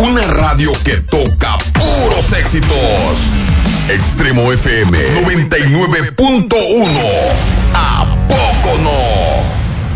Una radio que toca puros éxitos. Extremo FM 99.1. ¿A poco no?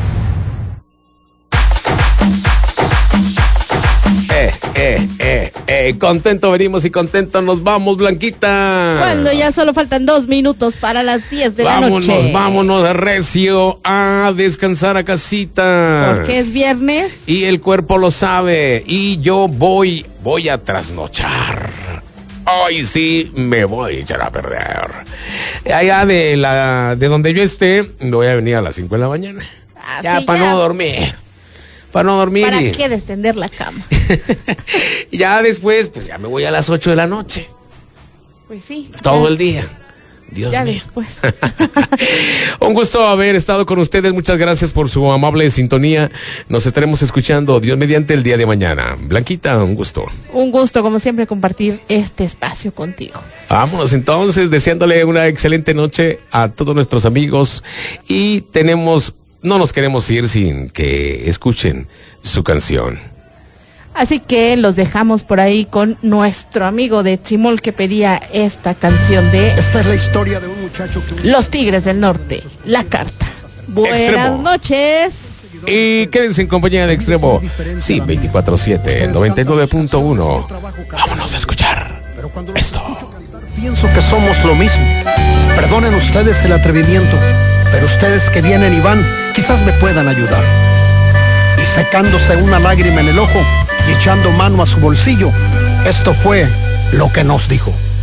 Contento venimos y contento nos vamos, Blanquita. Cuando ya solo faltan 2 minutos para las 10 de la noche. Vámonos de recio a descansar a casita. Porque es viernes. Y el cuerpo lo sabe. Y yo voy a trasnochar. Hoy sí me voy a echar a perder. Allá de donde yo esté, me voy a venir a las 5 de la mañana. Ya, para no dormir. Para no dormir. ¿Para qué extender la cama? Ya después, pues ya me voy a las 8 de la noche. Pues sí. Todo el día. Dios ya mío. Después. Un gusto haber estado con ustedes. Muchas gracias por su amable sintonía. Nos estaremos escuchando, Dios mediante, el día de mañana. Blanquita, un gusto. Un gusto, como siempre, compartir este espacio contigo. Vámonos entonces, deseándole una excelente noche a todos nuestros amigos. Y no nos queremos ir sin que escuchen su canción. Así que los dejamos por ahí con nuestro amigo de Tzimol que pedía esta canción de... Esta es la historia de un muchacho que... Los Tigres del Norte, La Carta. Buenas Extremo. Noches. Y quédense en compañía de Extremo. Sí, 24/7, 99.1. Vámonos a escuchar esto. Pienso que somos lo mismo. Perdonen ustedes el atrevimiento, pero ustedes que vienen y van, quizás me puedan ayudar. Y secándose una lágrima en el ojo y echando mano a su bolsillo, esto fue lo que nos dijo.